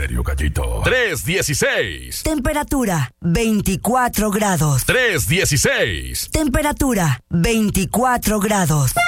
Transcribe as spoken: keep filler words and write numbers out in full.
serio, gallito? tres dieciséis. Temperatura veinticuatro grados. tres dieciséis. Temperatura veinticuatro grados.